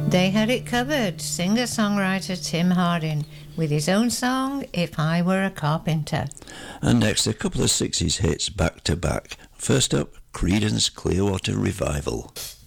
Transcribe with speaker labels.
Speaker 1: They had it covered, singer-songwriter Tim Hardin, with his own song, If I Were a Carpenter.
Speaker 2: And next, a couple of 60s hits back to back. First up, Creedence Clearwater Revival.